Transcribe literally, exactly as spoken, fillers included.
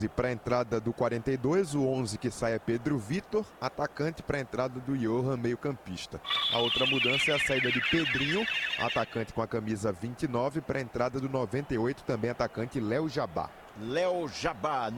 E para a entrada do quarenta e dois, o onze que sai é Pedro Vitor, atacante para a entrada do Johan, meio-campista. A outra mudança é a saída de Pedrinho, atacante com a camisa vinte e nove, para a entrada do noventa e oito, também atacante Léo Jabá. Léo Jabá.